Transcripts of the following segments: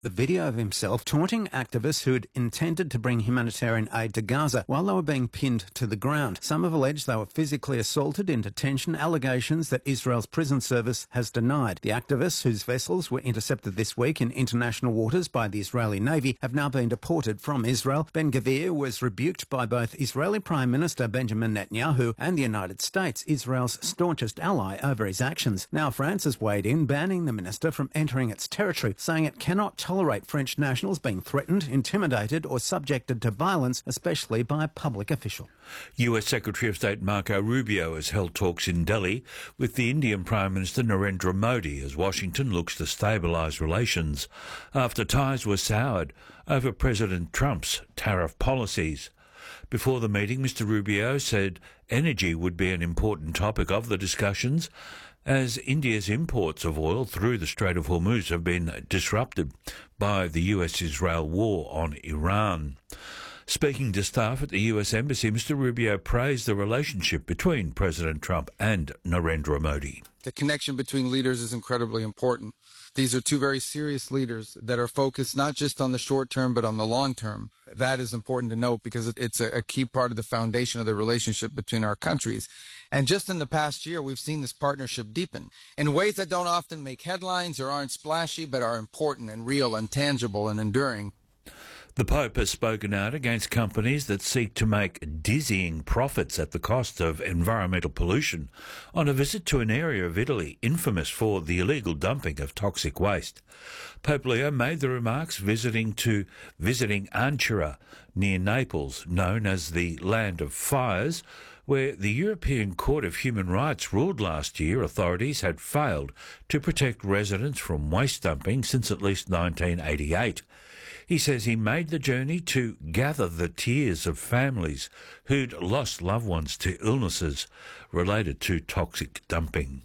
The video of himself taunting activists who had intended to bring humanitarian aid to Gaza while they were being pinned to the ground. Some have alleged they were physically assaulted in detention, allegations that Israel's prison service has denied. The activists, whose vessels were intercepted this week in international waters by the Israeli Navy, have now been deported from Israel. Ben-Gvir was rebuked by both Israeli Prime Minister Benjamin Netanyahu and the United States, Israel's staunchest ally, over his actions. Now France has weighed in, banning the minister from entering its territory, saying it cannot tolerate French nationals being threatened, intimidated or subjected to violence, especially by a public official. US Secretary of State Marco Rubio has held talks in Delhi with the Indian Prime Minister Narendra Modi as Washington looks to stabilise relations after ties were soured over President Trump's tariff policies. Before the meeting, Mr Rubio said energy would be an important topic of the discussions, as India's imports of oil through the Strait of Hormuz have been disrupted by the US-Israel war on Iran. Speaking to staff at the US Embassy, Mr Rubio praised the relationship between President Trump and Narendra Modi. The connection between leaders is incredibly important. These are two very serious leaders that are focused not just on the short term, but on the long term. That is important to note because it's a key part of the foundation of the relationship between our countries. And just in the past year, we've seen this partnership deepen in ways that don't often make headlines or aren't splashy, but are important and real and tangible and enduring. The Pope has spoken out against companies that seek to make dizzying profits at the cost of environmental pollution on a visit to an area of Italy infamous for the illegal dumping of toxic waste. Pope Leo made the remarks visiting Ancira, near Naples, known as the Land of Fires, where the European Court of Human Rights ruled last year authorities had failed to protect residents from waste dumping since at least 1988. He says he made the journey to gather the tears of families who'd lost loved ones to illnesses related to toxic dumping.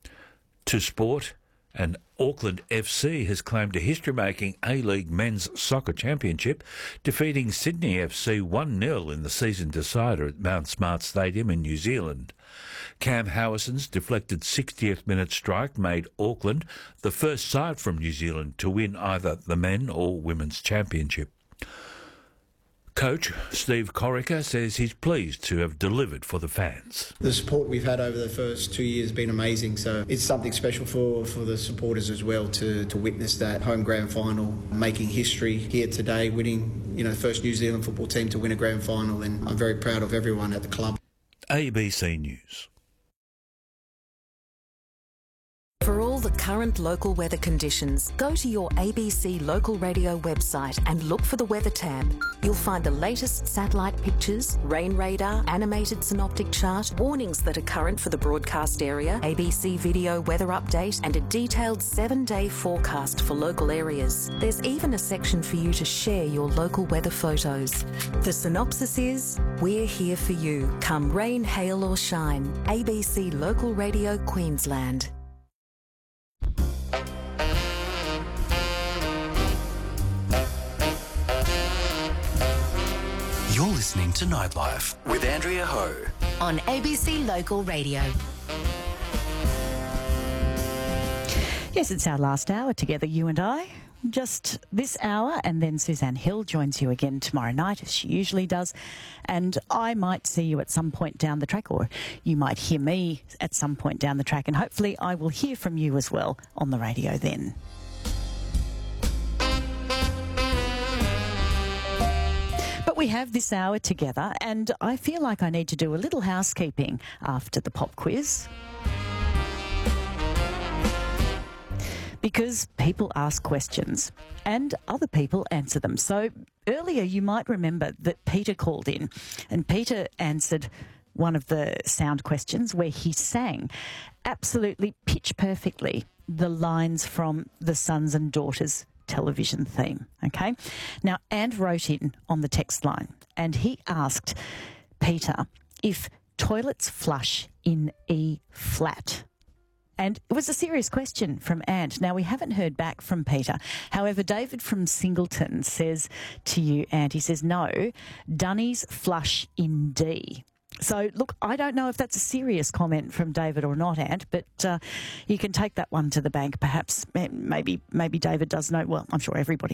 To sport, and Auckland FC has claimed a history-making A-League men's soccer championship, defeating Sydney FC 1-0 in the season decider at Mount Smart Stadium in New Zealand. Cam Howison's deflected 60th minute strike made Auckland the first side from New Zealand to win either the men or women's championship. Coach Steve Corica says he's pleased to have delivered for the fans. The support we've had over the first 2 years has been amazing, so it's something special for the supporters as well to witness that home grand final, making history here today, winning, the first New Zealand football team to win a grand final, and I'm very proud of everyone at the club. ABC News. For all the current local weather conditions, go to your ABC local radio website and look for the weather tab. You'll find the latest satellite pictures, rain radar, animated synoptic chart, warnings that are current for the broadcast area, ABC video weather update, and a detailed 7-day forecast for local areas. There's even a section for you to share your local weather photos. The synopsis is, we're here for you. Come rain, hail or shine. ABC Local Radio Queensland. You're listening to Nightlife with Andrea Ho on ABC Local Radio. Yes, it's our last hour together, you and I. Just this hour, and then Suzanne Hill joins you again tomorrow night, as she usually does. And I might see you at some point down the track, or you might hear me at some point down the track, and hopefully I will hear from you as well on the radio then. But we have this hour together, and I feel like I need to do a little housekeeping after the pop quiz. Because people ask questions and other people answer them. So earlier you might remember that Peter called in, and Peter answered one of the sound questions where he sang absolutely pitch perfectly the lines from the Sons and Daughters television theme, okay? Now, Ant wrote in on the text line and he asked Peter if toilets flush in E flat. And it was a serious question from Ant. Now, we haven't heard back from Peter. However, David from Singleton says to you, Ant, he says, no, dunnies flush in D. So, look, I don't know if that's a serious comment from David or not, Ant, but you can take that one to the bank, perhaps. Maybe David does know. Well, I'm sure everybody